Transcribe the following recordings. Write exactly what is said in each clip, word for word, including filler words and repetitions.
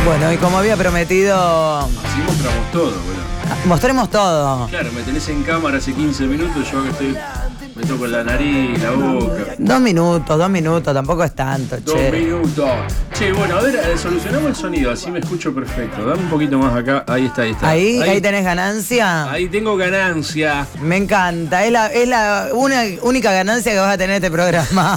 Bueno, y como había prometido... Así mostramos todo, bueno. Mostremos todo. Claro, me tenés en cámara hace quince minutos, yo acá estoy... Me toco la nariz, la boca. Dos minutos, dos minutos, tampoco es tanto, Dos che. minutos. Che, bueno, a ver, eh, solucionamos el sonido, así me escucho perfecto. Dame un poquito más acá. Ahí está, ahí está. Ahí, ahí, ahí tenés ganancia. Ahí tengo ganancia. Me encanta, es la, es la una, única ganancia que vas a tener este programa.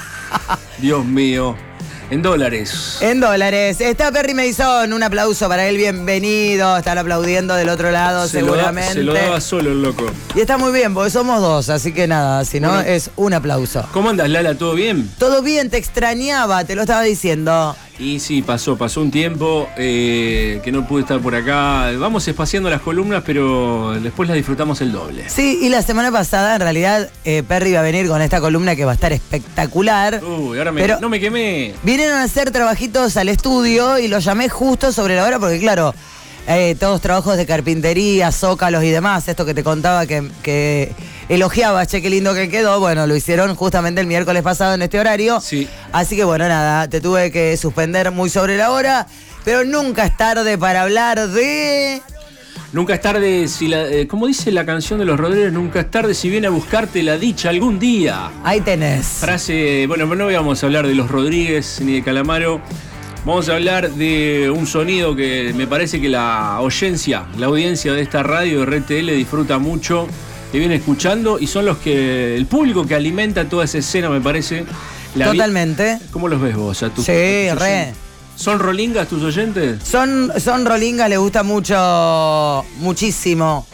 Dios mío. En dólares. En dólares. Está Perry Mason, un aplauso para él, bienvenido. Están aplaudiendo del otro lado, se seguramente. Lo da, se lo daba solo el loco. Y está muy bien, porque somos dos, así que nada, si no, bueno, es un aplauso. ¿Cómo andas, Lala? ¿Todo bien? Todo bien, te extrañaba, te lo estaba diciendo. Y sí, pasó, pasó un tiempo eh, que no pude estar por acá. Vamos espaciando las columnas, pero después las disfrutamos el doble. Sí, y la semana pasada, en realidad, eh, Perry iba a venir con esta columna que va a estar espectacular. Uy, ahora me, pero no me quemé. Vinieron a hacer trabajitos al estudio y lo llamé justo sobre la hora porque, claro, eh, todos trabajos de carpintería, zócalos y demás, esto que te contaba que, que elogiabas, che, qué lindo que quedó, bueno, lo hicieron justamente el miércoles pasado en este horario. Sí. Así que, bueno, nada, te tuve que suspender muy sobre la hora, pero nunca es tarde para hablar de... Nunca es tarde, si la, eh, como dice la canción de los Rodríguez, nunca es tarde si viene a buscarte la dicha algún día. Ahí tenés. Frase, bueno, no vamos a hablar de los Rodríguez ni de Calamaro. Vamos a hablar de un sonido que me parece que la oyencia, la audiencia de esta radio de R T L disfruta mucho, que viene escuchando y son los que, el público que alimenta toda esa escena, me parece. La Totalmente. Vi- ¿Cómo los ves vos? A tus, sí, a tus re. ¿Son rolingas tus oyentes? Son, son rolingas, les gusta mucho, muchísimo.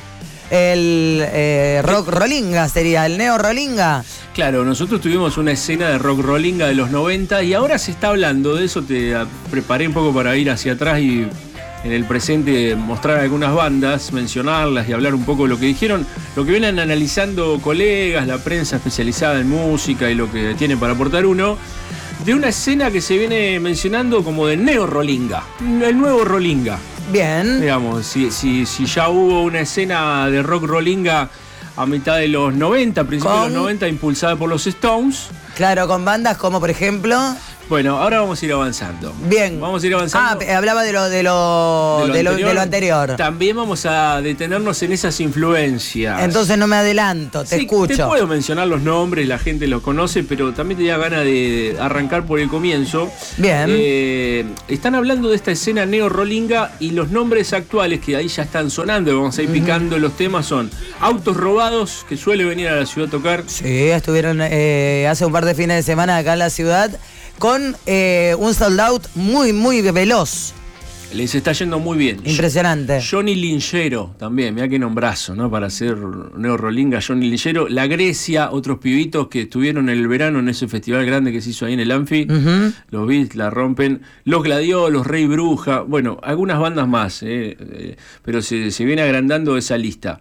El eh, rock rolinga sería, el neo rolinga. Claro, nosotros tuvimos una escena de rock rollinga de los noventa y ahora se está hablando de eso. Te preparé un poco para ir hacia atrás y en el presente mostrar algunas bandas, mencionarlas y hablar un poco de lo que dijeron, lo que vienen analizando colegas, la prensa especializada en música y lo que tiene para aportar uno, de una escena que se viene mencionando como de neo rolinga, el nuevo rolinga. Bien. Digamos, si, si, si ya hubo una escena de rock rollinga a mitad de los noventa, principios Con... de los noventa, impulsada por los Stones. Claro, con bandas como por ejemplo... Bueno, ahora vamos a ir avanzando. Bien. Vamos a ir avanzando. Ah, hablaba de lo, de lo, de lo, de lo, anterior. De lo anterior. También vamos a detenernos en esas influencias. Entonces no me adelanto, te sí, escucho. Te puedo mencionar los nombres, la gente los conoce, pero también tenía ganas de arrancar por el comienzo. Bien. Eh, están hablando de esta escena neo-rollinga y los nombres actuales que ahí ya están sonando, vamos a ir picando uh-huh. los temas, son Autos Robados, que suele venir a la ciudad a tocar. Sí, estuvieron eh, hace un par de fines de semana acá en la ciudad. Con eh, un sold out muy, muy veloz. Les está yendo muy bien. Impresionante. Johnny Linchero también, mirá qué nombrazo, ¿no? Para hacer neo-rollinga, Johnny Linchero. La Grecia, otros pibitos que estuvieron en el verano en ese festival grande que se hizo ahí en el Anfi. Uh-huh. Los Beats la rompen. Los Gladiolos, los Rey Bruja. Bueno, algunas bandas más, eh, eh, pero se, se viene agrandando esa lista.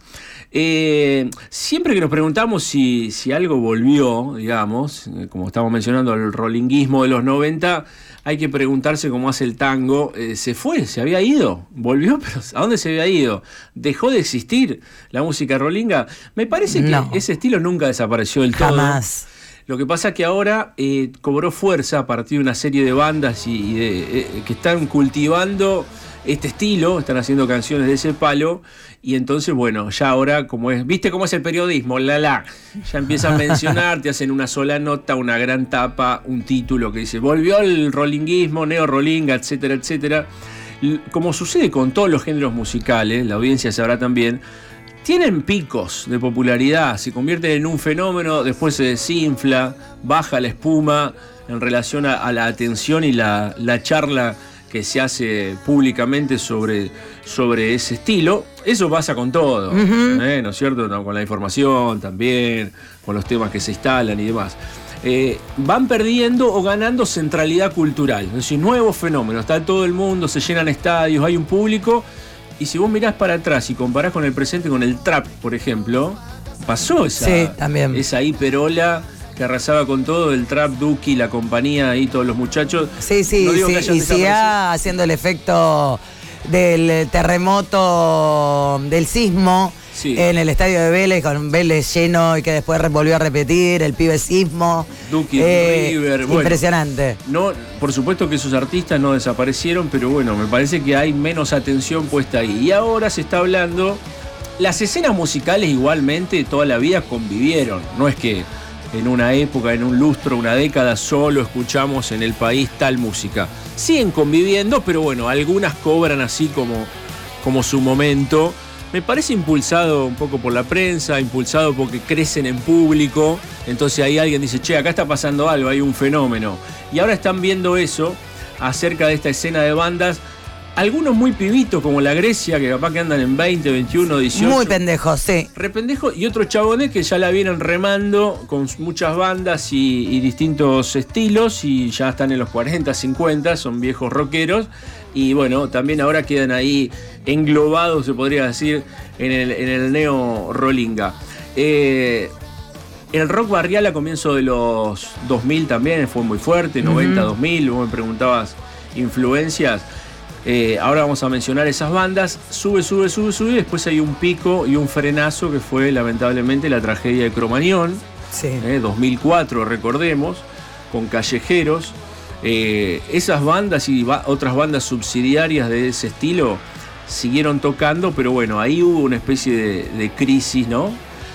Eh, siempre que nos preguntamos si, si algo volvió, digamos, eh, como estamos mencionando, el rollinguismo de los noventa, hay que preguntarse cómo hace el tango. Eh, ¿Se fue? ¿Se había ido? ¿Volvió? ¿Pero a dónde se había ido? ¿Dejó de existir la música rollinga? Me parece que no. Ese estilo nunca desapareció del todo. Jamás. Lo que pasa es que ahora eh, cobró fuerza a partir de una serie de bandas y, y de, eh, que están cultivando este estilo, están haciendo canciones de ese palo, y entonces, bueno, ya ahora, como es, ¿viste cómo es el periodismo? La la, ya empiezan a mencionar, te hacen una sola nota, una gran tapa, un título que dice, volvió el rollinguismo, neo-rollinga, etcétera, etcétera. Como sucede con todos los géneros musicales, la audiencia sabrá también, tienen picos de popularidad, se convierten en un fenómeno, después se desinfla, baja la espuma en relación a, a la atención y la, la charla que se hace públicamente sobre, sobre ese estilo. Eso pasa con todo, uh-huh. ¿eh? ¿No es cierto? No, con la información también, con los temas que se instalan y demás. Eh, van perdiendo o ganando centralidad cultural, es decir, nuevos fenómenos, está todo el mundo, se llenan estadios, hay un público, y si vos mirás para atrás y comparás con el presente, con el trap, por ejemplo, pasó esa, sí, también. esa hiperola que arrasaba con todo, el trap, Duki, la compañía y todos los muchachos. Sí, sí, no sí y siga haciendo el efecto del terremoto, del sismo, Sí. En el estadio de Vélez, con Vélez lleno y que después volvió a repetir, el pibe Sismo. Duki eh, River. Bueno, impresionante. No, por supuesto que esos artistas no desaparecieron, pero bueno, me parece que hay menos atención puesta ahí. Y ahora se está hablando. Las escenas musicales igualmente toda la vida convivieron. No es que en una época, en un lustro, una década, solo escuchamos en el país tal música. Siguen conviviendo, pero bueno, algunas cobran así como, como su momento. Me parece impulsado un poco por la prensa, impulsado porque crecen en público. Entonces ahí alguien dice, che, acá está pasando algo, hay un fenómeno. Y ahora están viendo eso acerca de esta escena de bandas. Algunos muy pibitos, como la Grecia, que capaz que andan en veinte, veintiuno, dieciocho. Muy pendejos, sí. Rependejos. Y otros chabones que ya la vienen remando con muchas bandas y, y distintos estilos. Y ya están en los cuarenta, cincuenta, son viejos rockeros. Y bueno, también ahora quedan ahí englobados, se podría decir, en el, en el neo-rollinga. Eh, el rock barrial a comienzos de los dos mil también fue muy fuerte, noventa, uh-huh. dos mil. Vos me preguntabas influencias. Eh, ahora vamos a mencionar esas bandas. Sube, sube, sube, sube. Después hay un pico y un frenazo que fue lamentablemente la tragedia de Cromañón. Sí. Eh, dos mil cuatro, recordemos, con Callejeros. Eh, esas bandas y ba- otras bandas subsidiarias de ese estilo siguieron tocando, pero bueno, ahí hubo una especie de, de crisis, ¿no?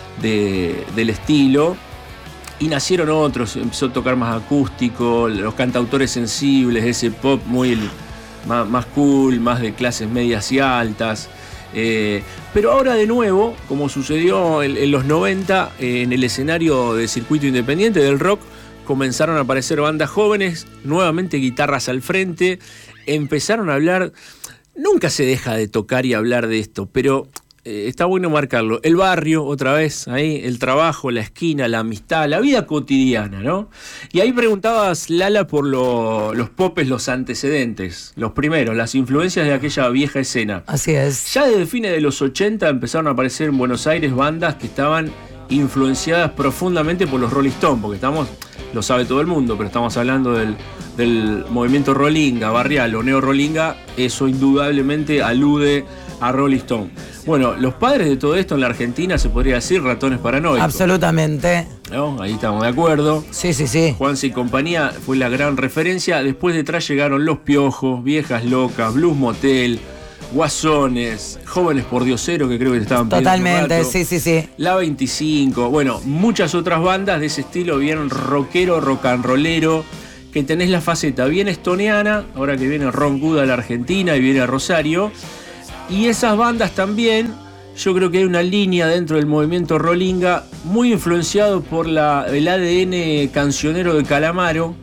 De, del estilo. Y nacieron otros. Empezó a tocar más acústico, los cantautores sensibles, ese pop muy... Más, más cool, más de clases medias y altas. Eh, pero ahora de nuevo, como sucedió en, en los noventa, eh, en el escenario de circuito independiente del rock, comenzaron a aparecer bandas jóvenes, nuevamente guitarras al frente, empezaron a hablar. Nunca se deja de tocar y hablar de esto, pero eh, está bueno marcarlo. El barrio, otra vez, ahí, el trabajo, la esquina, la amistad, la vida cotidiana, ¿no? Y ahí preguntabas, Lala, por lo, los popes, los antecedentes, los primeros, las influencias de aquella vieja escena. Así es. Ya desde fines de los ochenta empezaron a aparecer en Buenos Aires bandas que estaban influenciadas profundamente por los Rolling Stones, porque estamos, lo sabe todo el mundo, pero estamos hablando del, del movimiento rollinga, barrial o neo-rollinga, eso indudablemente alude a Rolling Stone. Bueno, los padres de todo esto en la Argentina se podría decir Ratones Paranoicos. Absolutamente. ¿No? Ahí estamos de acuerdo. Sí, sí, sí. Juanse y compañía fue la gran referencia. Después detrás llegaron Los Piojos, Viejas Locas, Blues Motel, Guasones, Jóvenes por Diosero, que creo que estaban pidiendo Totalmente, un rato. sí, sí, sí. La veinticinco, bueno, muchas otras bandas de ese estilo bien rockero, rock and rollero, que tenés la faceta bien estoniana, ahora que viene Ron Good a la Argentina y viene a Rosario. Y esas bandas también, yo creo que hay una línea dentro del movimiento rollinga muy influenciado por la, el A D N cancionero de Calamaro.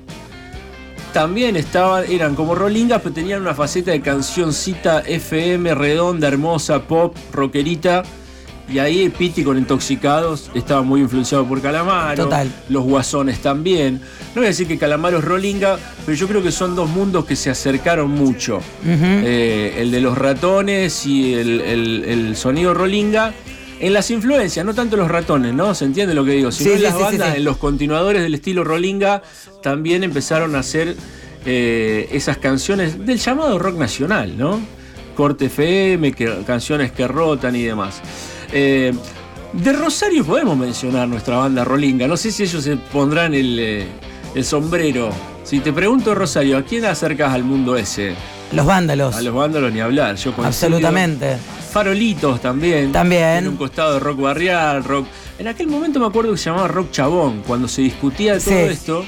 También estaban, eran como rollingas, pero tenían una faceta de cancioncita F M, redonda, hermosa, pop, rockerita. Y ahí Piti con Intoxicados estaba muy influenciado por Calamaro. Total. Los Guasones también. No voy a decir que Calamaro es rollinga, pero yo creo que son dos mundos que se acercaron mucho. Uh-huh. Eh, el de los Ratones y el, el, el sonido rollinga. En las influencias, no tanto los Ratones, ¿no? ¿Se entiende lo que digo? Sino sí, en las sí, bandas, sí, sí. en los continuadores del estilo rollinga, también empezaron a hacer eh, esas canciones del llamado rock nacional, ¿no? Corte F M, que, canciones que rotan y demás. Eh, de Rosario podemos mencionar nuestra banda rollinga. No sé si ellos se pondrán el, eh, el sombrero. Si te pregunto, Rosario, ¿a quién acercas al mundo ese? Los Vándalos. A los Vándalos ni hablar. Yo coincido. Absolutamente. Farolitos también. También. En un costado de rock barrial, rock. En aquel momento me acuerdo que se llamaba rock chabón, cuando se discutía de todo sí. esto.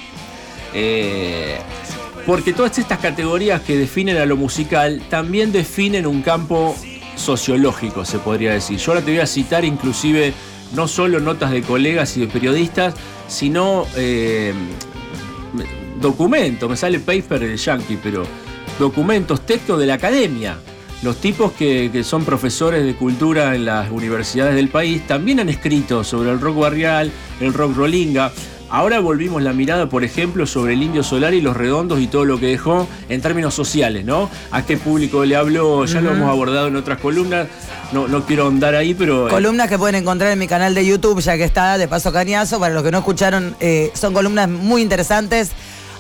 Eh, porque todas estas categorías que definen a lo musical también definen un campo sociológico, se podría decir. Yo ahora te voy a citar inclusive no solo notas de colegas y de periodistas, sino eh, documentos, me sale paper de Yankee, pero documentos, textos de la academia. Los tipos que, que son profesores de cultura en las universidades del país también han escrito sobre el rock barrial, el rock rollinga. Ahora volvimos la mirada, por ejemplo, sobre el Indio Solari y los Redondos y todo lo que dejó en términos sociales, ¿no? A qué público le habló, ya uh-huh. lo hemos abordado en otras columnas, no, no quiero ahondar ahí, pero... Eh. Columnas que pueden encontrar en mi canal de YouTube, ya que está de paso cañazo, para los que no escucharon, eh, son columnas muy interesantes.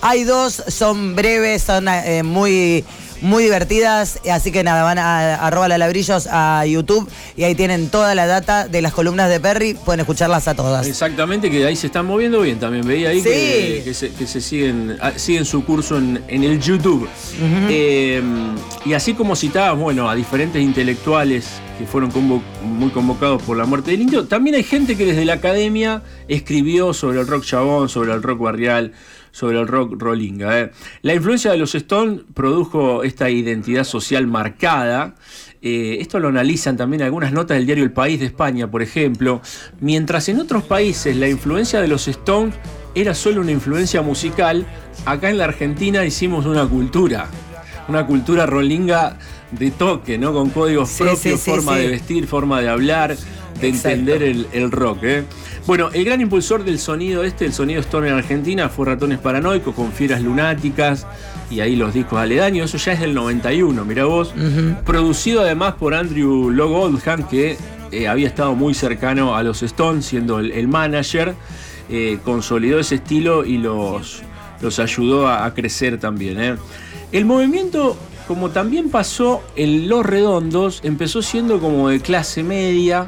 Hay dos, son breves, son eh, muy... muy divertidas, así que nada, van a arroba lalabrillos a YouTube y ahí tienen toda la data de las columnas de Perry, pueden escucharlas a todas. Exactamente, que ahí se están moviendo bien también, veía ahí sí. que, que, se, que se siguen, siguen su curso en, en el YouTube. Uh-huh. Eh, y así como citabas, bueno, a diferentes intelectuales que fueron convo- muy convocados por la muerte del indio, también hay gente que desde la academia escribió sobre el rock chabón, sobre el rock barrial, sobre el rock rollinga. ¿eh? La influencia de los Stones produjo esta identidad social marcada. Eh, esto lo analizan también algunas notas del diario El País de España, por ejemplo. Mientras en otros países la influencia de los Stones era solo una influencia musical, acá en la Argentina hicimos una cultura. Una cultura rollinga de toque, ¿no? Con códigos sí, propios, sí, sí, forma sí. de vestir, forma de hablar, de Exacto. entender el, el rock. ¿eh? Bueno, el gran impulsor del sonido este, el sonido Stone en Argentina, fue Ratones Paranoicos con Fieras Lunáticas y ahí los discos aledaños. Eso ya es del noventa y uno, mirá vos. Uh-huh. Producido además por Andrew Loog Oldham, que eh, había estado muy cercano a los Stones, siendo el, el manager. Eh, consolidó ese estilo y los, los ayudó a, a crecer también. ¿eh? El movimiento, como también pasó en Los Redondos, empezó siendo como de clase media,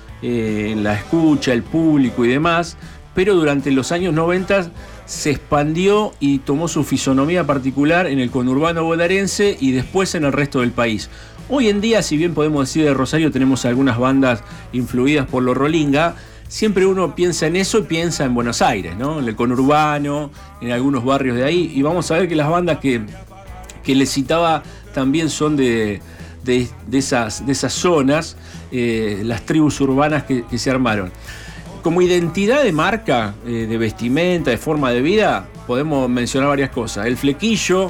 eh, en la escucha, el público y demás, pero durante los años noventa se expandió y tomó su fisonomía particular en el conurbano bonaerense y después en el resto del país. Hoy en día, si bien podemos decir de Rosario tenemos algunas bandas influidas por lo rollinga, siempre uno piensa en eso y piensa en Buenos Aires, ¿no? En el conurbano, en algunos barrios de ahí, y vamos a ver que las bandas que... que les citaba también son de, de, de, esas, de esas zonas, eh, las tribus urbanas que, que se armaron. Como identidad de marca, eh, de vestimenta, de forma de vida, podemos mencionar varias cosas. El flequillo,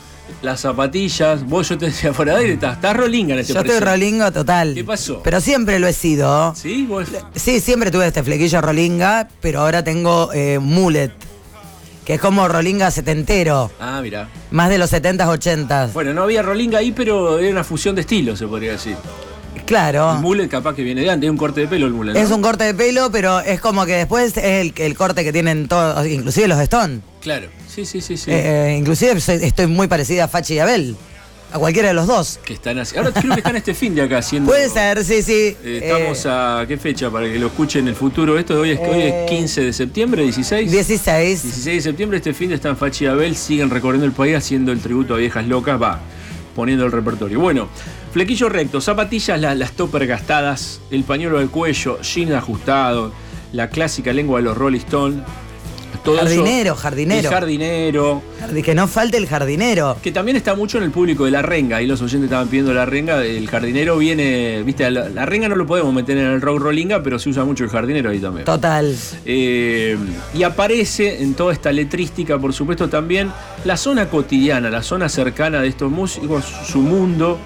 las zapatillas. Vos, yo te decía fuera de aire, estás, estás rollinga en este Yo presente. estoy rolinga total. ¿Qué pasó? Pero siempre lo he sido. ¿Sí? ¿Vos? Sí, siempre tuve este flequillo rolinga, pero ahora tengo eh, mullet. Que es como rolinga setentero. Ah, mira. Más de los setentas, ochentas. Bueno, no había rolinga ahí, pero era una fusión de estilos, se podría decir. Claro. El mullet capaz que viene de antes, es un corte de pelo el mullet, ¿no? Es un corte de pelo, pero es como que después es el, el corte que tienen todos, inclusive los Stones. Claro, sí, sí, sí. sí. Eh, inclusive soy, estoy muy parecida a Fachi y Abel. A cualquiera de los dos. Que están así. Ahora creo que están este fin de acá haciendo. Puede ser, sí, sí. Eh, estamos eh, a. ¿Qué fecha? Para que lo escuchen en el futuro. Esto de hoy es, eh, hoy es quince de septiembre, dieciséis. dieciséis. dieciséis de septiembre, este fin de están Fachi y Abel, siguen recorriendo el país haciendo el tributo a Viejas Locas, va, poniendo el repertorio. Bueno, flequillo recto, zapatillas, la, las topper gastadas, el pañuelo del cuello, jeans ajustado, la clásica lengua de los Rolling Stones. Todo jardinero, eso, jardinero. El jardinero. Que no falte el jardinero. Que también está mucho en el público de la renga. Ahí los oyentes estaban pidiendo la renga. El jardinero viene, viste, la, la renga no lo podemos meter en el rock rollinga, pero se usa mucho el jardinero ahí también. Total. Eh, y aparece en toda esta letrística, por supuesto, también la zona cotidiana, la zona cercana de estos músicos, su mundo,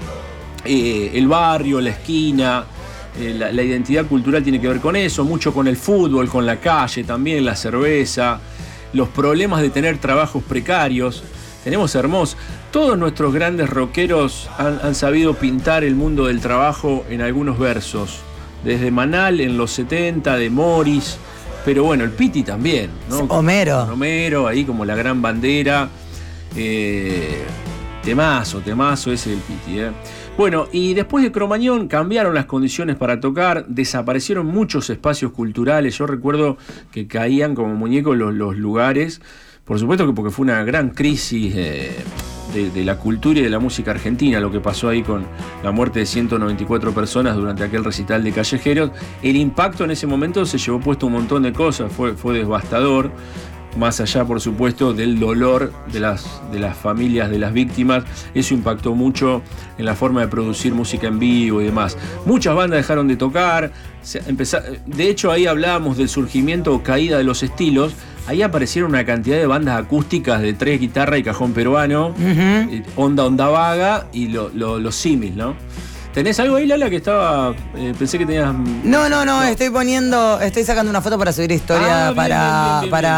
eh, el barrio, la esquina. Eh, la, la identidad cultural tiene que ver con eso, mucho con el fútbol, con la calle también, la cerveza, los problemas de tener trabajos precarios. Tenemos hermosos. Todos nuestros grandes rockeros han, han sabido pintar el mundo del trabajo en algunos versos. Desde Manal en los setenta, de Morris, pero bueno, el Piti también, ¿no? Homero. Homero, ahí como la gran bandera. Eh, temazo, temazo ese el Piti, ¿eh? Bueno, y después de Cromañón cambiaron las condiciones para tocar, desaparecieron muchos espacios culturales. Yo recuerdo que caían como muñecos los, los lugares, por supuesto que porque fue una gran crisis eh, de, de la cultura y de la música argentina, lo que pasó ahí con la muerte de ciento noventa y cuatro personas durante aquel recital de Callejeros. El impacto en ese momento se llevó puesto un montón de cosas, fue, fue devastador. Más allá, por supuesto, del dolor de las, de las familias de las víctimas, eso impactó mucho en la forma de producir música en vivo y demás. Muchas bandas dejaron de tocar, se empezó, de hecho ahí hablábamos del surgimiento o caída de los estilos. Ahí aparecieron una cantidad de bandas acústicas de tres guitarras y cajón peruano, uh-huh. onda onda vaga y lo, lo, los símil, ¿no? ¿Tenés algo ahí, Lala, que estaba... Eh, pensé que tenías... No, no, no, no, estoy poniendo... Estoy sacando una foto para subir historia, ah, bien, para, bien, bien, bien, para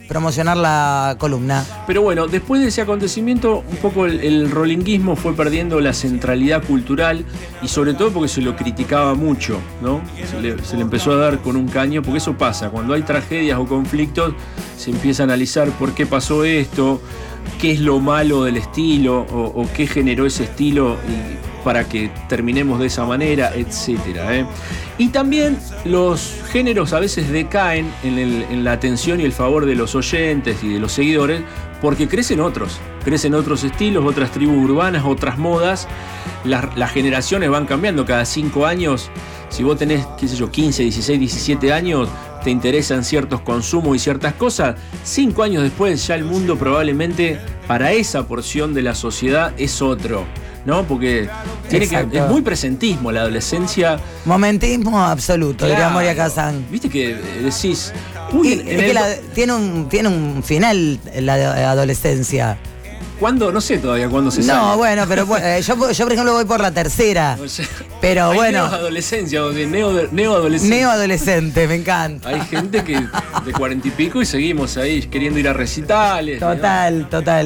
promocionar la columna. Pero bueno, después de ese acontecimiento, un poco el, el rolinguismo fue perdiendo la centralidad cultural y sobre todo porque se lo criticaba mucho, ¿no? Se le, se le empezó a dar con un caño, porque eso pasa, cuando hay tragedias o conflictos, se empieza a analizar por qué pasó esto, qué es lo malo del estilo o, o qué generó ese estilo y para que terminemos de esa manera, etcétera, ¿eh? Y también los géneros a veces decaen en, el, en la atención y el favor de los oyentes y de los seguidores porque crecen otros, crecen otros estilos, otras tribus urbanas, otras modas. Las, las generaciones van cambiando cada cinco años. Si vos tenés, qué sé yo, quince, dieciséis, diecisiete años, te interesan ciertos consumos y ciertas cosas, cinco años después ya el mundo probablemente para esa porción de la sociedad es otro, ¿no? Porque tiene que, es muy presentismo la adolescencia. Momentismo absoluto, claro, diría Moria Kazan. Viste que decís... Uy, y, es que el... la, tiene, un, tiene un final la adolescencia. ¿Cuándo? No sé todavía cuándo se sale. No, bueno, pero eh, yo, yo por ejemplo voy por la tercera. O sea, pero hay bueno. Adolescencia, neo, neoadolescente. Neoadolescente, me encanta. Hay gente que de cuarenta y pico y seguimos ahí queriendo ir a recitales. Total, ¿no? total.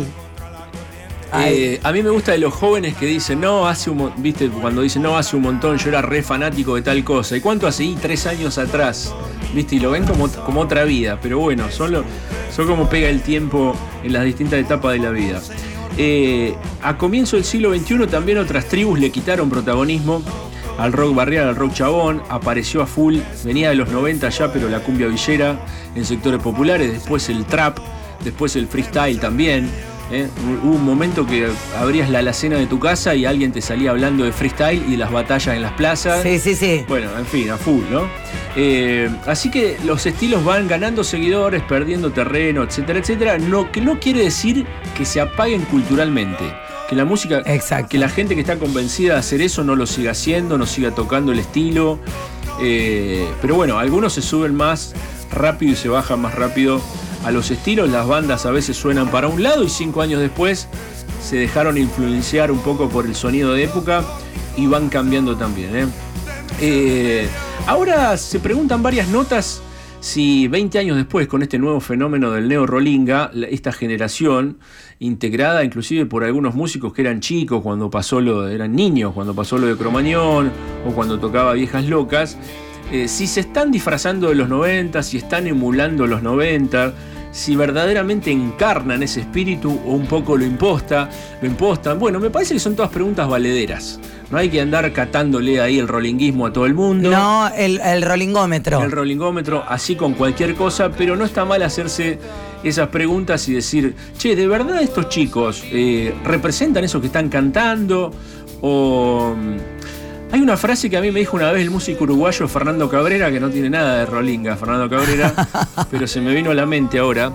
Eh, a mí me gusta de los jóvenes que dicen, no, hace un viste, cuando dicen, no, hace un montón, yo era re fanático de tal cosa. ¿Y cuánto hace? Y tres años atrás, viste, y lo ven como, como otra vida. Pero bueno, son, lo, son como pega el tiempo en las distintas etapas de la vida. Eh, a comienzo del siglo veintiuno también otras tribus le quitaron protagonismo al rock barrial, al rock chabón, apareció a full, venía de los noventa ya, pero la cumbia villera en sectores populares, después el trap, después el freestyle también. ¿Eh? Hubo un momento que abrías la alacena de tu casa y alguien te salía hablando de freestyle y de las batallas en las plazas. Sí, sí, sí. Bueno, en fin, a full, ¿no? Eh, así que los estilos van ganando seguidores, perdiendo terreno, etcétera, etcétera. No, que no quiere decir que se apaguen culturalmente. Que la música, Exacto. que la gente que está convencida de hacer eso no lo siga haciendo, no siga tocando el estilo. Eh, pero bueno, algunos se suben más rápido y se bajan más rápido a los estilos. Las bandas a veces suenan para un lado y cinco años después se dejaron influenciar un poco por el sonido de época y van cambiando también, ¿eh? Eh, ahora se preguntan varias notas si veinte años después, con este nuevo fenómeno del neo-rolinga, esta generación integrada inclusive por algunos músicos que eran chicos cuando pasó lo, eran niños cuando pasó lo de Cromañón o cuando tocaba Viejas Locas, eh, si se están disfrazando de los noventa, si están emulando los noventa, si verdaderamente encarnan ese espíritu o un poco lo imposta, lo impostan. Bueno, me parece que son todas preguntas valederas. No hay que andar catándole ahí el rolinguismo a todo el mundo. No, el, el rolingómetro. El rolingómetro, así con cualquier cosa, pero no está mal hacerse esas preguntas y decir, che, ¿de verdad estos chicos eh, representan eso que están cantando? O... Hay una frase que a mí me dijo una vez el músico uruguayo Fernando Cabrera, que no tiene nada de rolinga, Fernando Cabrera, pero se me vino a la mente ahora,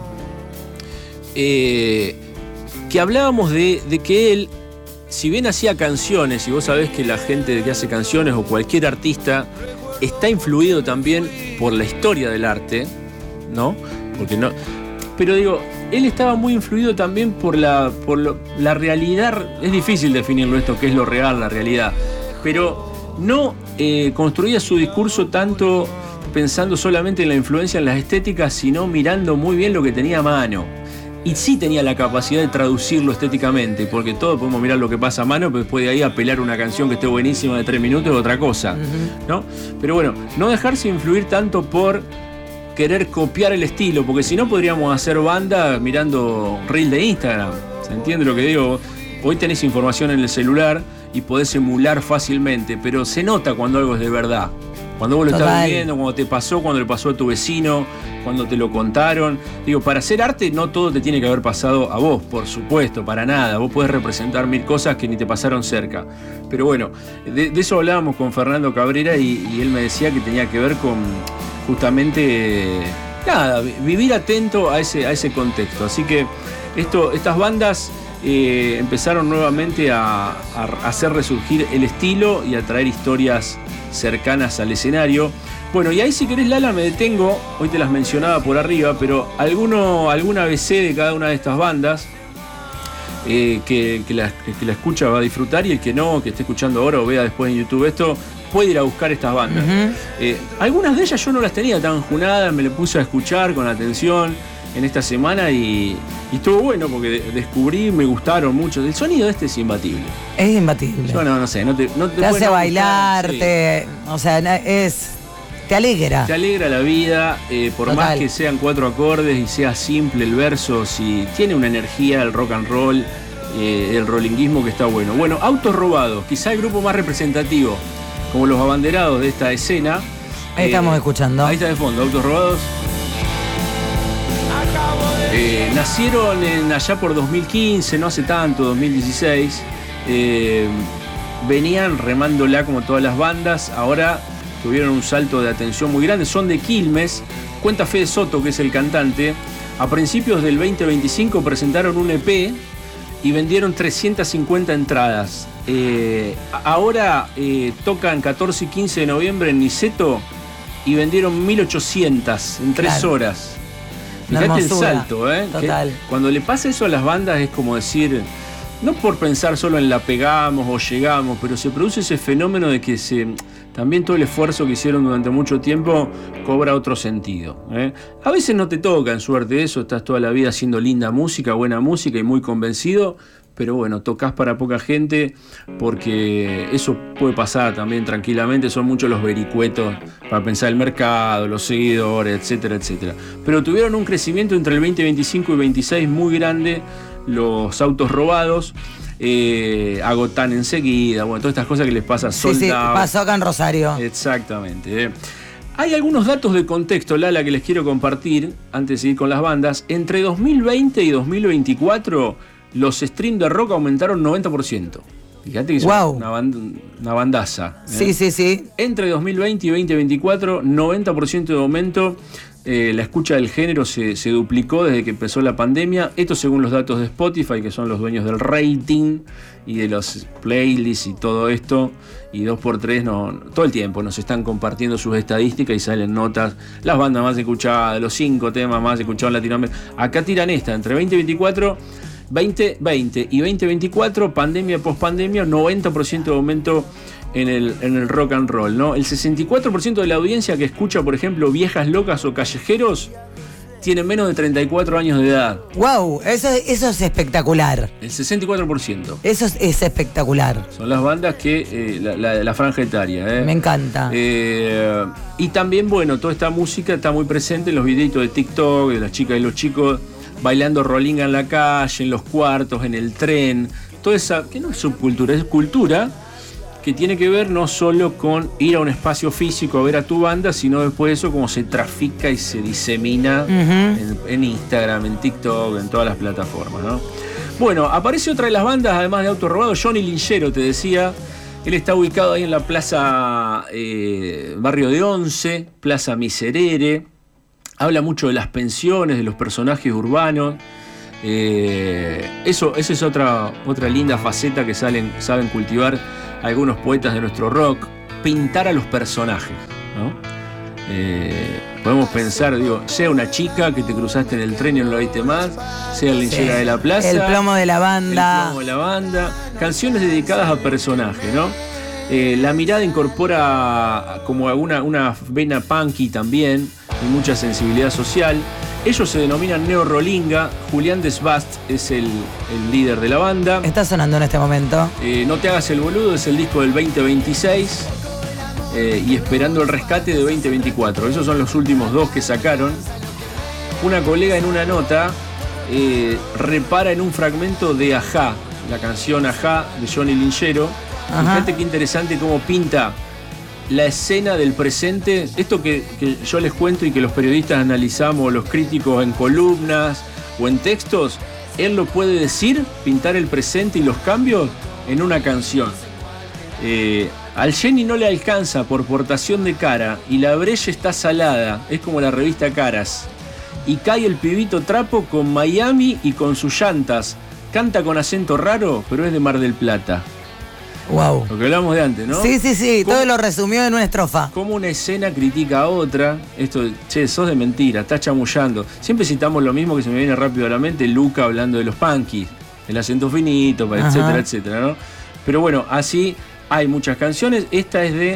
eh, que hablábamos de, de que él, si bien hacía canciones, y vos sabés que la gente que hace canciones o cualquier artista está influido también por la historia del arte, ¿no? Porque no, pero digo, él estaba muy influido también por la, por lo, la realidad. Es difícil definirlo esto, qué es lo real, la realidad. Pero no eh, construía su discurso tanto pensando solamente en la influencia en las estéticas, sino mirando muy bien lo que tenía a mano. Y sí tenía la capacidad de traducirlo estéticamente, porque todos podemos mirar lo que pasa a mano, pero después de ahí apelar una canción que esté buenísima de tres minutos es otra cosa, uh-huh. ¿no? Pero bueno, no dejarse influir tanto por querer copiar el estilo, porque si no podríamos hacer banda mirando reel de Instagram. ¿Se entiende lo que digo? Hoy tenés información en el celular y podés emular fácilmente, pero se nota cuando algo es de verdad. Cuando vos lo Total. estás viviendo, cuando te pasó, cuando le pasó a tu vecino, cuando te lo contaron. Digo, para hacer arte no todo te tiene que haber pasado a vos, por supuesto, para nada. Vos podés representar mil cosas que ni te pasaron cerca. Pero bueno, de, de eso hablábamos con Fernando Cabrera y, y él me decía que tenía que ver con justamente, nada, vivir atento a ese, a ese contexto. Así que esto, estas bandas... Eh, empezaron nuevamente a, a hacer resurgir el estilo y a traer historias cercanas al escenario. Bueno, y ahí si querés, Lala, me detengo. Hoy te las mencionaba por arriba, pero alguno, alguna A B C de cada una de estas bandas eh, que, que, la, que la escucha va a disfrutar, y el que no, que esté escuchando ahora o vea después en YouTube esto, puede ir a buscar estas bandas. Uh-huh. eh, algunas de ellas yo no las tenía tan junadas, me le puse a escuchar con atención. en esta semana y, y estuvo bueno porque de, descubrí, me gustaron mucho. El sonido de este es imbatible. Es imbatible. Yo no, no sé, no te, no te, te hace no bailar, gustar, te, sí. o sea, es, te alegra. Te alegra la vida, eh, por Total. más que sean cuatro acordes y sea simple el verso, si tiene una energía el rock and roll, eh, el rollinguismo que está bueno. Bueno, Autos Robados, quizá el grupo más representativo, como los abanderados de esta escena. Ahí eh, estamos escuchando. Ahí está de fondo, Autos Robados. Eh, nacieron en, allá por dos mil quince, no hace tanto, dos mil dieciséis. Eh, venían remándola como todas las bandas, ahora tuvieron un salto de atención muy grande. Son de Quilmes. Cuenta Fede Soto, que es el cantante. A principios del veinte veinticinco presentaron un E P y vendieron trescientas cincuenta entradas. Eh, ahora eh, tocan catorce y quince de noviembre en Niceto y vendieron mil ochocientas en tres Claro. horas. Una Fíjate el hermosura. salto, ¿eh? Total. Que cuando le pasa eso a las bandas es como decir, no por pensar solo en la pegamos o llegamos, pero se produce ese fenómeno de que se, también todo el esfuerzo que hicieron durante mucho tiempo cobra otro sentido, ¿eh? A veces no te toca, en suerte eso, estás toda la vida haciendo linda música, buena música y muy convencido, pero bueno, tocas para poca gente porque eso puede pasar también tranquilamente, son muchos los vericuetos para pensar el mercado, los seguidores, etcétera, etcétera. Pero tuvieron un crecimiento entre el veinte veinticinco y veintiséis muy grande, los Autos Robados, eh, agotan enseguida, bueno, todas estas cosas que les pasa Sí, sí, soldados. pasó acá en Rosario. Exactamente. eh. Hay algunos datos de contexto, Lala, que les quiero compartir antes de ir con las bandas. Entre dos mil veinte y dos mil veinticuatro, los streams de rock aumentaron noventa por ciento. Fíjate que es Wow. una, band, una bandaza. ¿eh? Sí, sí, sí. Entre dos mil veinte y veinte veinticuatro, noventa por ciento de aumento. Eh, la escucha del género se, se duplicó desde que empezó la pandemia. Esto según los datos de Spotify, que son los dueños del rating y de los playlists y todo esto. Y dos por tres no, todo el tiempo nos están compartiendo sus estadísticas y salen notas. Las bandas más escuchadas, los cinco temas más escuchados en Latinoamérica. Acá tiran esta, entre veinte veinticuatro... veinte veinte y veinte veinticuatro, pandemia post-pandemia, noventa por ciento de aumento en el, en el rock and roll, ¿no? El sesenta y cuatro por ciento de la audiencia que escucha, por ejemplo, Viejas Locas o Callejeros, tiene menos de treinta y cuatro años de edad. Wow, eso, eso es espectacular. El sesenta y cuatro por ciento. Eso es, es espectacular. Son las bandas que, eh, la, la, la franja etaria. ¿eh? Me encanta. Eh, y también, bueno, toda esta música está muy presente en los videitos de TikTok, de las chicas y los chicos bailando rollinga en la calle, en los cuartos, en el tren. Toda esa, que no es subcultura, es cultura que tiene que ver no solo con ir a un espacio físico a ver a tu banda, sino después de eso cómo se trafica y se disemina Ujú. en, en Instagram, en TikTok, en todas las plataformas, ¿no? Bueno, aparece otra de las bandas, además de Autos Robados, Johnny Linchero, te decía. Él está ubicado ahí en la plaza eh, Barrio de Once, Plaza Miserere. Habla mucho de las pensiones, de los personajes urbanos. Eh, eso, eso es otra, otra linda faceta que salen, saben cultivar algunos poetas de nuestro rock. Pintar a los personajes, ¿no? Eh, podemos pensar, digo, sea una chica que te cruzaste en el tren y no la viste más, sea el linchera Sí. de la plaza, El plomo de la banda. el plomo de la banda, canciones dedicadas a personajes, ¿no? Eh, la mirada incorpora como una, una vena punky también y mucha sensibilidad social. Ellos se denominan Neo Rolinga. Julián Desbast es el, el líder de la banda. Está sonando en este momento. Eh, No te hagas el boludo es el disco del veinte veintiséis eh, y Esperando el rescate de veinte veinticuatro. Esos son los últimos dos que sacaron. Una colega en una nota eh, repara en un fragmento de Ajá, la canción Ajá de Johnny Linchero. Ajá. Fíjate qué interesante cómo pinta la escena del presente. Esto que, que yo les cuento y que los periodistas analizamos, los críticos en columnas o en textos, él lo puede decir, pintar el presente y los cambios en una canción. Eh, al Jenny no le alcanza por portación de cara y la brecha está salada, es como la revista Caras. Y cae el pibito trapo con Miami y con sus llantas. Canta con acento raro, pero es de Mar del Plata. Wow. Lo que hablamos de antes, ¿no? Sí, sí, sí. ¿Cómo? Todo lo resumió en una estrofa. Cómo una escena critica a otra. Esto, che, sos de mentira, estás chamullando. Siempre citamos lo mismo que se me viene rápido a la mente, Luca hablando de los punkies, el acento finito, etcétera, Ajá. etcétera, ¿no? Pero bueno, así hay muchas canciones. Esta es de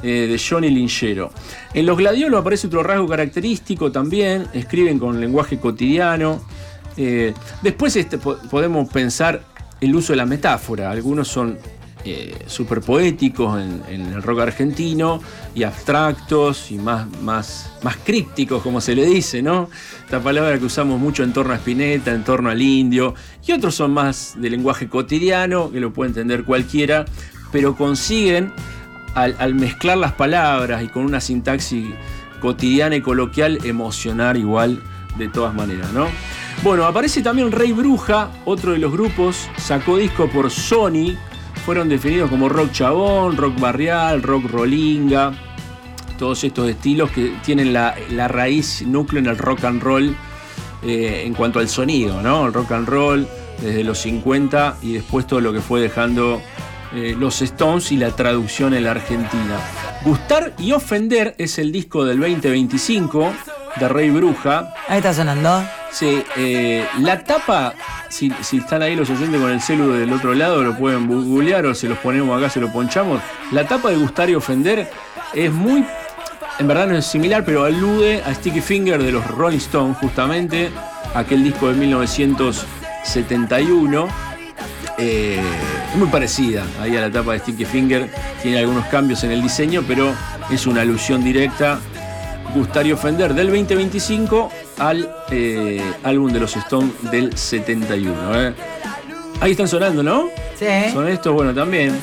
eh, de Johnny Linchero. En los Gladiolos aparece otro rasgo característico también, escriben con lenguaje cotidiano. Eh, después este, po- podemos pensar el uso de la metáfora, algunos son eh, súper poéticos en, en el rock argentino y abstractos y más, más, más crípticos, como se le dice, ¿no? Esta palabra que usamos mucho en torno a Spinetta, en torno al Indio, y otros son más de lenguaje cotidiano, que lo puede entender cualquiera, pero consiguen, al, al mezclar las palabras y con una sintaxis cotidiana y coloquial, emocionar igual de todas maneras, ¿no? Bueno, aparece también Rey Bruja, otro de los grupos, sacó disco por Sony, fueron definidos como rock chabón, rock barrial, rock rolinga, todos estos estilos que tienen la, la raíz núcleo en el rock and roll eh, en cuanto al sonido, ¿no? El rock and roll desde los cincuenta y después todo lo que fue dejando eh, los Stones y la traducción en la Argentina. Gustar y Ofender es el disco del veinte veinticinco de Rey Bruja. Ahí está sonando. Sí, eh, la tapa, si, si están ahí los oyentes con el celu del otro lado, lo pueden googlear o se los ponemos acá, se lo ponchamos. La tapa de Gustar y Ofender es muy, en verdad no es similar, pero alude a Sticky Finger de los Rolling Stones, justamente, aquel disco de mil novecientos setenta y uno. Eh, es muy parecida ahí a la tapa de Sticky Finger, tiene algunos cambios en el diseño, pero es una alusión directa. Gustar y Ofender del veinte veinticinco al eh, álbum de los Stones del setenta y uno. ¿eh? Ahí están sonando, ¿no? Sí. Son estos, bueno, también.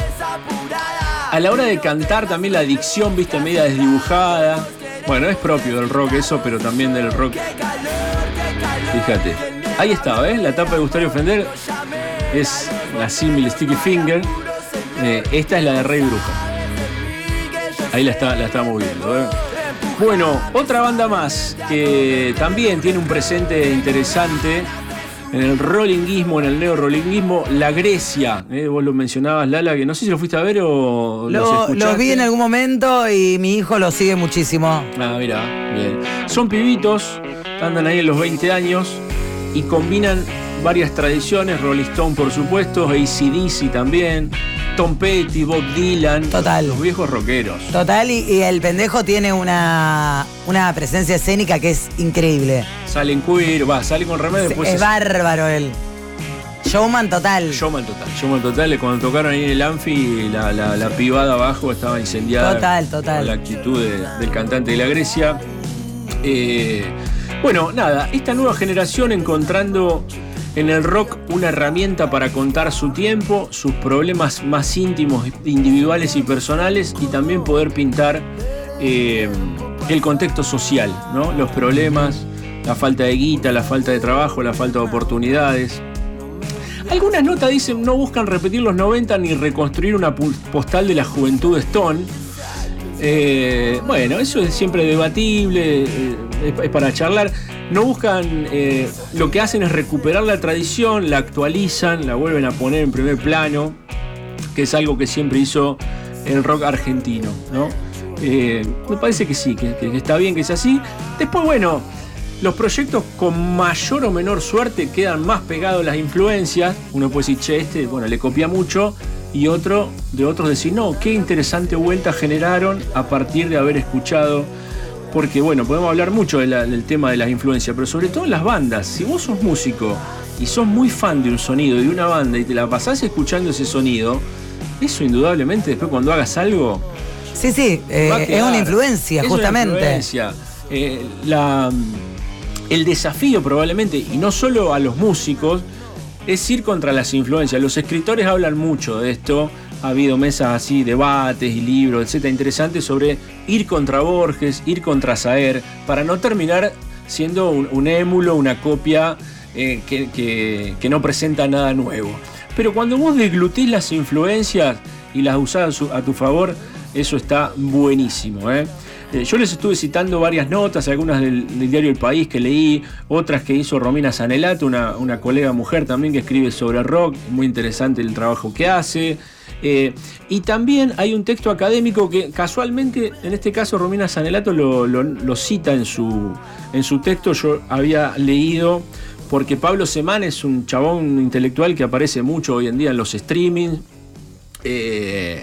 A la hora de cantar también la dicción, viste, media desdibujada. Bueno, es propio del rock eso, pero también del rock. Fíjate. Ahí está, ¿ves? La tapa de Gustar y Ofender es la símil Sticky Finger. Eh, esta es la de Rey Bruja. Ahí la, está, la estamos viendo, ¿eh? Bueno, otra banda más que también tiene un presente interesante en el rollinguismo, en el neo-rollinguismo, La Grecia. ¿eh? Vos lo mencionabas, Lala, que no sé si lo fuiste a ver o los Lo, escuchaste. los vi en algún momento y mi hijo lo sigue muchísimo. Ah, mira, bien. Son pibitos, andan ahí en los veinte años y combinan varias tradiciones, Rolling Stone por supuesto, A C D C también, Tom Petty, Bob Dylan. Total. Los viejos rockeros. Total, y, y el pendejo tiene una, una presencia escénica que es increíble. Sale en queer, va, sale con remedio, después es bárbaro él. Showman total. Showman total, showman total. Cuando tocaron ahí en el Anfi, la, la, la pibada abajo estaba incendiada. Total, total. Con la actitud de, del cantante de La Grecia. Eh, bueno, nada, esta nueva generación encontrando en el rock una herramienta para contar su tiempo, sus problemas más íntimos, individuales y personales, y también poder pintar eh, el contexto social, ¿no? Los problemas, la falta de guita, la falta de trabajo, la falta de oportunidades. Algunas notas dicen no buscan repetir los noventa ni reconstruir una postal de la juventud Stone. Eh, bueno, eso es siempre debatible, eh, es, es para charlar. No buscan, eh, lo que hacen es recuperar la tradición, la actualizan, la vuelven a poner en primer plano, que es algo que siempre hizo el rock argentino, ¿no? Eh, me parece que sí, que, que está bien que es así. Después, bueno, los proyectos con mayor o menor suerte quedan más pegados a las influencias. Uno puede decir, che, este, bueno, le copia mucho. Y otro, de otros decir, no, qué interesante vuelta generaron a partir de haber escuchado. Porque, bueno, podemos hablar mucho de la, del tema de las influencias, pero sobre todo en las bandas. Si vos sos músico y sos muy fan de un sonido, de una banda, y te la pasás escuchando ese sonido, eso indudablemente después cuando hagas algo... Sí, sí, eh, es una influencia, es justamente. Una influencia. Eh, la, el desafío probablemente, y no solo a los músicos, es ir contra las influencias. Los escritores hablan mucho de esto. Ha habido mesas así, debates y libros, etcétera, interesantes sobre ir contra Borges, ir contra Saer, para no terminar siendo un, un émulo, una copia eh, que, que, que no presenta nada nuevo. Pero cuando vos deglutís las influencias y las usás a, su, a tu favor, eso está buenísimo, ¿eh? Eh, yo les estuve citando varias notas, algunas del, del diario El País que leí, otras que hizo Romina Sanelato, una, una colega mujer también que escribe sobre rock, muy interesante el trabajo que hace. Eh, y también hay un texto académico que casualmente, en este caso Romina Sanelato lo, lo, lo cita en su, en su texto. Yo había leído, porque Pablo Semán es un chabón intelectual que aparece mucho hoy en día en los streamings. Eh,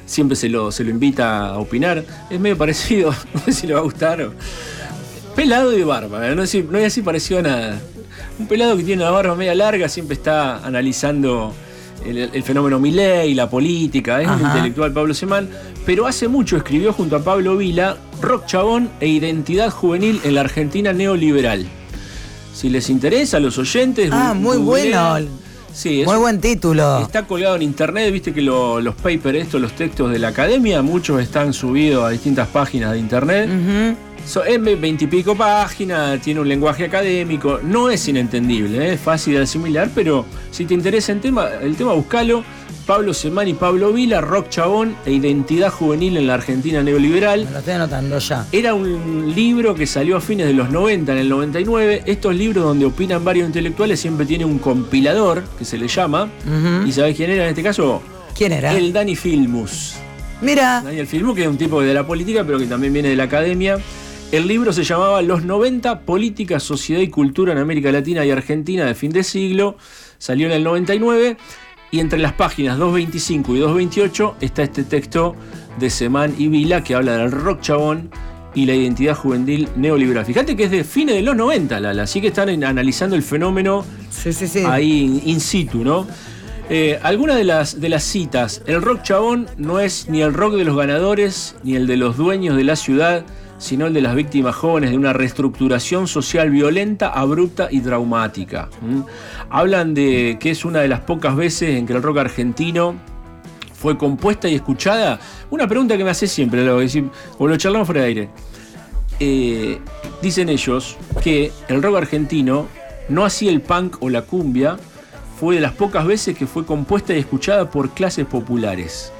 siempre se lo, se lo invita a opinar. Es medio parecido, no sé si le va a gustar. O... pelado de barba, ¿eh? no, es, no es así parecido a nada. Un pelado que tiene una barba media larga, siempre está analizando el, el fenómeno Milei, la política, es Ajá. un intelectual Pablo Semán, pero hace mucho escribió junto a Pablo Vila Rock Chabón e Identidad Juvenil en la Argentina Neoliberal. Si les interesa a los oyentes... Ah, muy bueno. Sí, es, muy buen título. Está colgado en internet, viste que lo, los papers, estos, los textos de la academia, muchos están subidos a distintas páginas de internet. Uh-huh. So, es veintipico páginas, tiene un lenguaje académico, no es inentendible, ¿eh? Es fácil de asimilar, pero si te interesa el tema, el tema buscalo. Pablo Semán y Pablo Vila, Rock Chabón e Identidad Juvenil en la Argentina Neoliberal. Me lo estoy anotando ya. Era un libro que salió a fines de los noventa, en el noventa y nueve. Estos libros donde opinan varios intelectuales siempre tiene un compilador, que se le llama. Uh-huh. ¿Y sabés quién era en este caso? ¿Quién era? El Dani Filmus. Mira. Daniel Filmus, que es un tipo de la política, pero que también viene de la academia. El libro se llamaba Los noventa, Política, Sociedad y Cultura en América Latina y Argentina de fin de siglo. Salió en el noventa y nueve. Y entre las páginas doscientos veinticinco y doscientos veintiocho está este texto de Semán y Vila que habla del rock chabón y la identidad juvenil neoliberal. Fíjate que es de fines de los noventa, Lala, así que están en, analizando el fenómeno sí, sí, sí. ahí in situ, ¿no? Eh, algunas de las, de las citas. El rock chabón no es ni el rock de los ganadores ni el de los dueños de la ciudad, sino el de las víctimas jóvenes de una reestructuración social violenta, abrupta y traumática. ¿Mm? Hablan de que es una de las pocas veces en que el rock argentino fue compuesta y escuchada. Una pregunta que me hace siempre, lo, decir, o lo charlamos fuera de aire. Eh, dicen ellos que el rock argentino, no así el punk o la cumbia, fue de las pocas veces que fue compuesta y escuchada por clases populares.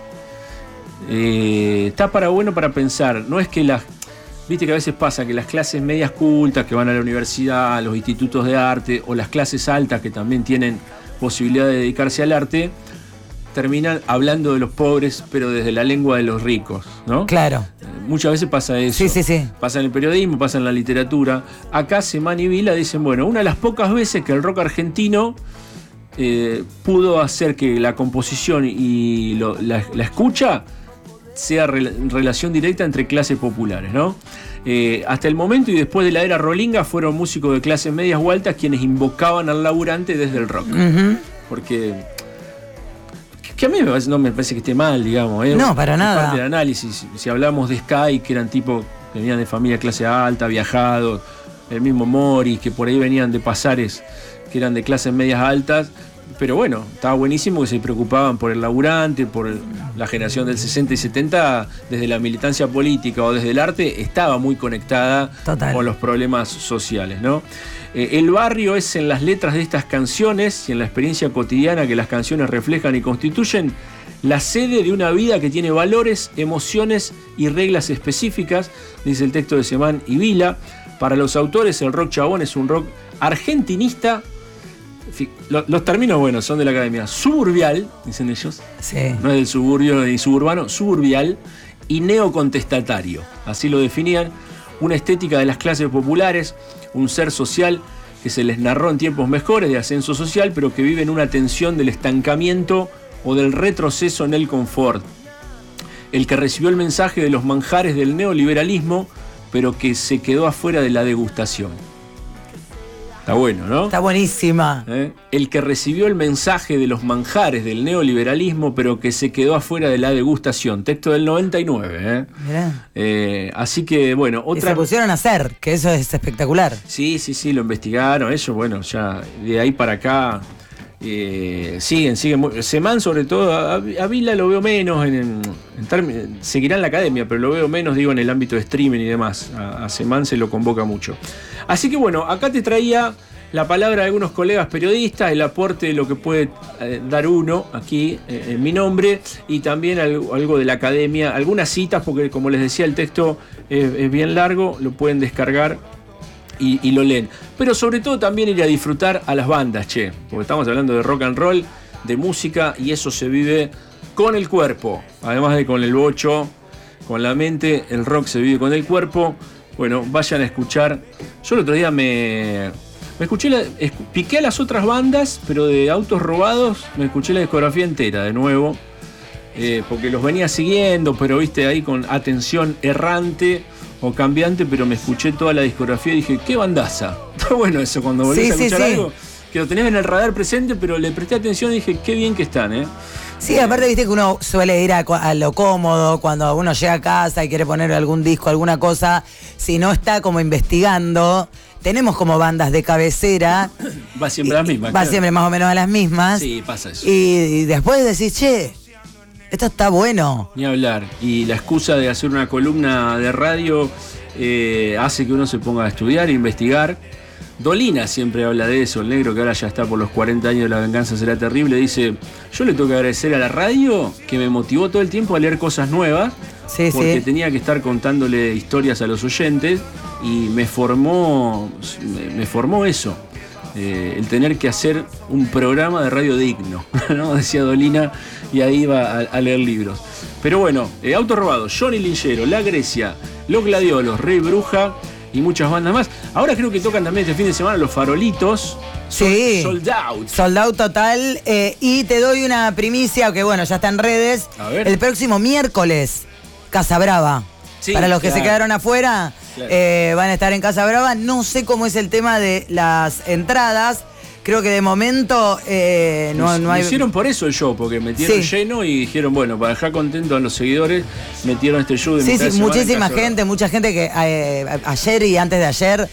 Eh, está para bueno para pensar, no es que las... Viste que a veces pasa que las clases medias cultas que van a la universidad, a los institutos de arte, o las clases altas que también tienen posibilidad de dedicarse al arte, terminan hablando de los pobres, pero desde la lengua de los ricos, ¿no? Claro. Eh, muchas veces pasa eso. Sí, sí, sí. Pasa en el periodismo, pasa en la literatura. Acá Semán y Vila dicen, bueno, una de las pocas veces que el rock argentino eh, pudo hacer que la composición y lo, la, la escucha sea re, relación directa entre clases populares, ¿no? Eh, hasta el momento y después de la era rolinga fueron músicos de clases medias o altas quienes invocaban al laburante desde el rock. Uh-huh. Porque... que a mí me parece, no me parece que esté mal, digamos. ¿eh? No, para nada. Parte del análisis. Si hablamos de Sky, que eran tipos que venían de familia clase alta, viajados, el mismo Morris, que por ahí venían de Pasares, que eran de clases medias altas. Pero bueno, estaba buenísimo que se preocupaban por el laburante, por el, la generación del sesenta y setenta, desde la militancia política o desde el arte, estaba muy conectada Total. Con los problemas sociales, ¿no? Eh, el barrio es en las letras de estas canciones y en la experiencia cotidiana que las canciones reflejan y constituyen la sede de una vida que tiene valores, emociones y reglas específicas, dice el texto de Semán y Vila. Para los autores, el rock chabón es un rock argentinista. Los términos, bueno, son de la academia. Suburbial, dicen ellos. Sí. No es del suburbio ni suburbano, suburbial y neocontestatario. Así lo definían. Una estética de las clases populares, un ser social que se les narró en tiempos mejores de ascenso social, pero que vive en una tensión del estancamiento o del retroceso en el confort. El que recibió el mensaje de los manjares del neoliberalismo, pero que se quedó afuera de la degustación. Está bueno, ¿no? Está buenísima. ¿Eh? El que recibió el mensaje de los manjares del neoliberalismo, pero que se quedó afuera de la degustación. Texto del noventa y nueve. ¿eh? Mirá. Eh, así que, bueno, otra... Y se pusieron a hacer, que eso es espectacular. Sí, sí, sí, lo investigaron. Eso, bueno, ya de ahí para acá eh, siguen, siguen. Semán, sobre todo, a, a Vila lo veo menos, en, en, en term... seguirá en la academia, pero lo veo menos, digo, en el ámbito de streaming y demás. A, a Semán se lo convoca mucho. Así que bueno, acá te traía la palabra de algunos colegas periodistas, el aporte de lo que puede eh, dar uno aquí eh, en mi nombre y también algo, algo de la academia, algunas citas, porque como les decía el texto es, es bien largo, lo pueden descargar y, y lo leen. Pero sobre todo también ir a disfrutar a las bandas, che, porque estamos hablando de rock and roll, de música y eso se vive con el cuerpo, además de con el bocho, con la mente, el rock se vive con el cuerpo. Bueno, vayan a escuchar. Yo el otro día me, me escuché, la, piqué a las otras bandas, pero de autos robados, me escuché la discografía entera de nuevo. eh, porque los venía siguiendo, pero viste ahí con atención errante o cambiante, pero me escuché toda la discografía y dije, qué bandaza. Está bueno eso, cuando volvés Sí, a sí, escuchar sí. algo, que lo tenés en el radar presente, pero le presté atención y dije, qué bien que están, ¿eh? Sí, aparte viste que uno suele ir a, a lo cómodo cuando uno llega a casa y quiere poner algún disco, alguna cosa, si no está como investigando, tenemos como bandas de cabecera. Va siempre a las mismas. Va claro. siempre más o menos a las mismas. Sí, pasa eso. Y, y después decís, che, esto está bueno. Ni hablar. Y la excusa de hacer una columna de radio eh, hace que uno se ponga a estudiar, a investigar. Dolina siempre habla de eso, el negro que ahora ya está por los cuarenta años de La Venganza Será Terrible, dice, yo le tengo que agradecer a la radio que me motivó todo el tiempo a leer cosas nuevas, Sí, porque sí. tenía que estar contándole historias a los oyentes y me formó, me, me formó eso, eh, el tener que hacer un programa de radio digno, ¿no? Decía Dolina, y ahí iba a, a leer libros. Pero bueno, eh, Auto Robado, Johnny Lingero, La Grecia, Los Gladiolos, Rey Bruja y muchas bandas más. Ahora creo que tocan también este fin de semana Los Farolitos. Sí. Sold Out. Sold out total. Eh, y te doy una primicia que, bueno, ya está en redes. A ver. El próximo miércoles, Casa Brava. Sí, Para los que claro. se quedaron afuera, Claro. eh, van a estar en Casa Brava. No sé cómo es el tema de las entradas. Creo que de momento eh, no, no hay... Hicieron por eso el show, porque metieron Sí. lleno y dijeron, bueno, para dejar contentos a los seguidores, metieron este show de Sí, mitad sí, de semana en muchísima Casa gente, mucha gente que eh, ayer y antes de ayer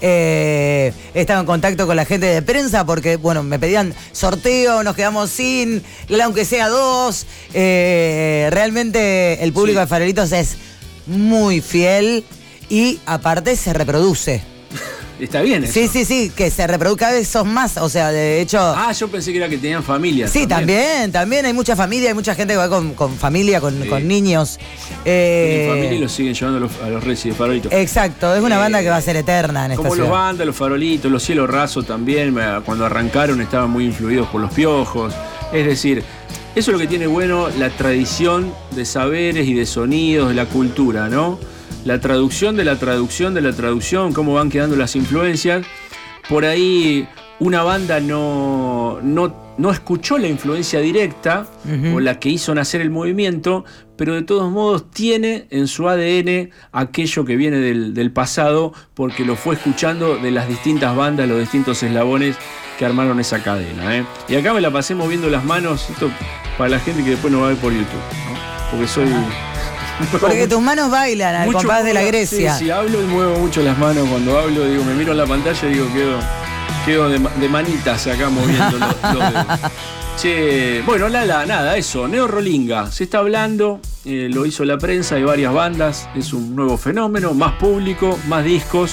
eh, estaba en contacto con la gente de prensa porque, bueno, me pedían sorteo, nos quedamos sin, aunque sea dos. Eh, realmente el público Sí. de Farolitos es muy fiel y aparte se reproduce. Está bien eso. Sí, sí, sí, que se reproduce cada vez son más, o sea, de hecho... Ah, yo pensé que era que tenían familia. Sí, también, también hay mucha familia, hay mucha gente que va con, con familia, con, Sí. con niños. Tienen Eh, familia y los siguen llevando a los, a los Reyes de Farolitos. Exacto, es una Eh, banda que va a ser eterna en esta Como los ciudad. bandas, los Farolitos, los Cielos Rasos también, me- cuando arrancaron estaban muy influidos por los Piojos. Es decir, eso es lo que tiene bueno la tradición de saberes y de sonidos, de la cultura, ¿no? La traducción de la traducción de la traducción, cómo van quedando las influencias. Por ahí una banda no, no, no escuchó la influencia directa Ujú. o la que hizo nacer el movimiento, pero de todos modos tiene en su A D N aquello que viene del, del pasado porque lo fue escuchando de las distintas bandas, los distintos eslabones que armaron esa cadena, ¿eh? Y acá me la pasé moviendo las manos, esto para la gente que después no va a ver por YouTube, ¿no? Porque soy... Porque tus manos bailan al Mucho compás de la muevo- Grecia. Sí, sí, hablo y muevo mucho las manos. Cuando hablo, digo, me miro en la pantalla y digo, quedo, quedo de, ma- de manitas acá moviendo los, los dedos. Che, bueno, Lala, nada, eso. Neo Rolinga, se está hablando, eh, lo hizo la prensa, hay varias bandas, es un nuevo fenómeno, más público, más discos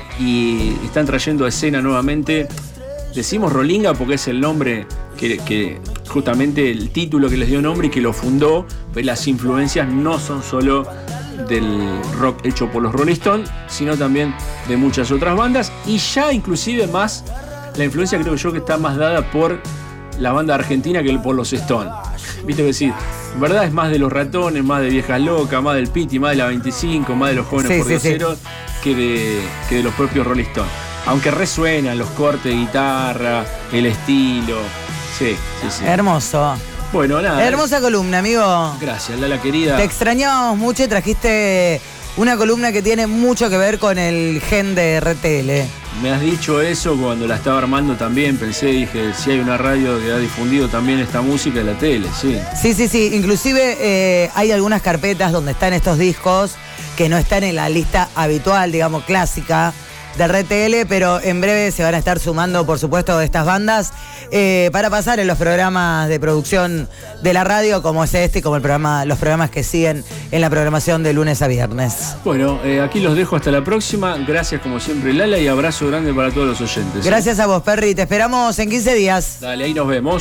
y están trayendo a escena nuevamente. Decimos Rolinga porque es el nombre que, que justamente el título que les dio nombre y que lo fundó, pero las influencias no son solo del rock hecho por los Rolling Stones, sino también de muchas otras bandas y ya inclusive más, la influencia creo yo que está más dada por la banda argentina que por los Stones. Viste que decir, en verdad es más de los Ratones, más de Viejas Locas, más del Piti, más de la veinticinco, más de los Jóvenes Sí, por sí, sí. Dioseros que de, que de los propios Rolling Stones. Aunque resuenan los cortes de guitarra, el estilo. Sí, sí, sí. Hermoso. Bueno, nada. Hermosa columna, amigo. Gracias, Lala querida. Te extrañábamos mucho y trajiste una columna que tiene mucho que ver con el gen de R T L. Me has dicho eso cuando la estaba armando también. Pensé, dije, si hay una radio que ha difundido también esta música, la tele, sí. Sí, sí, sí. Inclusive eh, hay algunas carpetas donde están estos discos que no están en la lista habitual, digamos, clásica de R T L, pero en breve se van a estar sumando, por supuesto, estas bandas eh, para pasar en los programas de producción de la radio, como es este, como el programa, los programas que siguen en la programación de lunes a viernes. Bueno, eh, aquí los dejo hasta la próxima. Gracias como siempre, Lala, y abrazo grande para todos los oyentes. ¿eh? Gracias a vos, Perry. Te esperamos en quince días. Dale, ahí nos vemos.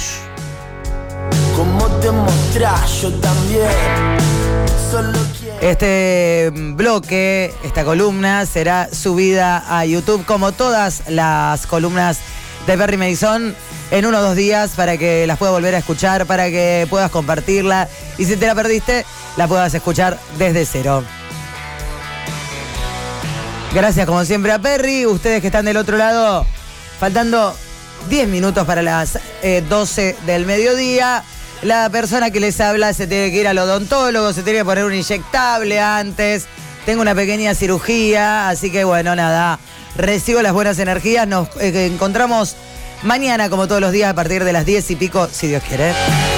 Como te mostrás, yo también. Solo quiero. Este bloque, esta columna, será subida a YouTube como todas las columnas de Perry Mason en uno o dos días para que las puedas volver a escuchar, para que puedas compartirla y si te la perdiste, la puedas escuchar desde cero. Gracias como siempre a Perry, ustedes que están del otro lado, faltando diez minutos para las eh, doce del mediodía. La persona que les habla se tiene que ir al odontólogo, se tiene que poner un inyectable antes. Tengo una pequeña cirugía, así que bueno, nada. Recibo las buenas energías. Nos eh, encontramos mañana, como todos los días, a partir de las diez y pico, si Dios quiere.